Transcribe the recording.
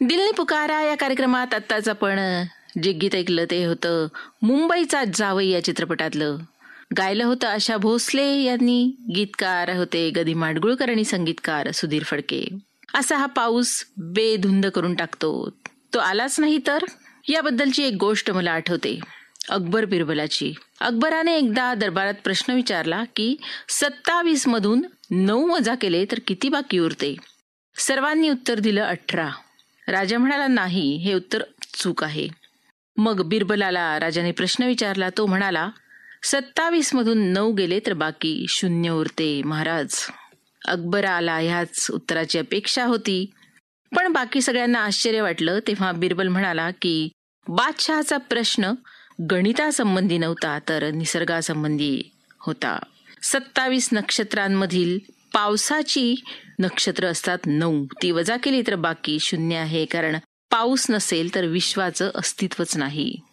दिल ने पुकारा या कार्यक्रमात आत्ताच आपण जे गीत ऐकलं ते होतं मुंबईचा जावई या चित्रपटातलं. गायलं होतं आशा भोसले यांनी, गीतकार होते गदी माडगुळकर आणि संगीतकार सुधीर फडके. असा हा पाऊस बेधुंद करून टाकतो, तो आलाच नाही तर. याबद्दलची एक गोष्ट मला आठवते, अकबर बिरबलाची. अकबराने एकदा दरबारात प्रश्न विचारला की 27 मधून 9 वजा केले तर किती बाकी उरते. सर्वांनी उत्तर दिलं 18. राजा म्हणाला नाही, हे उत्तर चूक आहे. मग बिरबलाला राजाने प्रश्न विचारला. तो म्हणाला 27 मधून 9 गेले तर बाकी 0 उरते महाराज. अकबराला ह्याच उत्तराची अपेक्षा होती, पण बाकी सगळ्यांना आश्चर्य वाटलं. तेव्हा बिरबल म्हणाला की बादशहाचा प्रश्न गणितासंबंधी नव्हता तर निसर्गासंबंधी होता. 27 नक्षत्रांमधील पावसाची नक्षत्र असतात 9. ती वजा केली तर बाकी 0 आहे, कारण पाऊस नसेल तर विश्वाचं अस्तित्वच नाही.